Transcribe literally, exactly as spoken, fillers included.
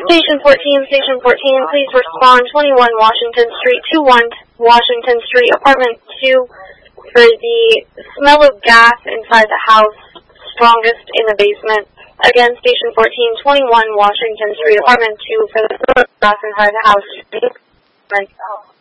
Station fourteen, Station fourteen, please respond. twenty-one Washington Street, two one Washington Street, apartment two, for the smell of gas inside the house, strongest in the basement. Again, Station fourteen, twenty-one Washington Street, apartment two, for the smell of gas inside the house.